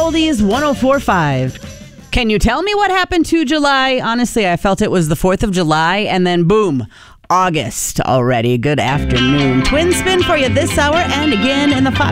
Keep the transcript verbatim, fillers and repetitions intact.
Oldies one oh four point five. Can you tell me what happened to July? Honestly, I felt it was the fourth of July, and then boom, August already. Good afternoon. Twin spin for you this hour and again in the five